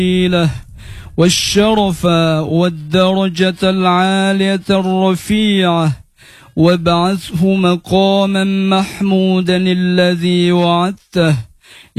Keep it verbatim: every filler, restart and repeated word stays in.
والشرف والدرجة العالية الرفيعة وابعثه مقاما محمودا الذي وعدته